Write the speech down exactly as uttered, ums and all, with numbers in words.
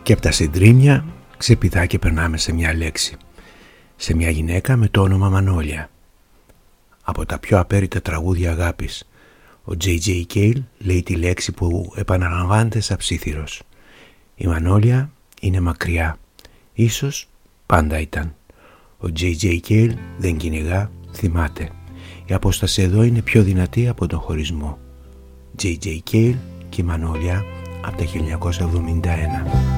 Και από τα συντρίμμια ξεπηδά και περνάμε σε μια λέξη. Σε μια γυναίκα με το όνομα Μανόλια. Από τα πιο απέρριτα τραγούδια αγάπης, ο τζέι τζέι Cale λέει τη λέξη που επαναλαμβάνεται σαν ψήθυρος. Η Μανόλια είναι μακριά. Ίσως πάντα ήταν. Ο τζέι τζέι Cale δεν κυνηγά, θυμάται. Η απόσταση εδώ είναι πιο δυνατή από τον χωρισμό. τζέι τζέι Cale και η Μανόλια από τα χίλια εννιακόσια εβδομήντα ένα.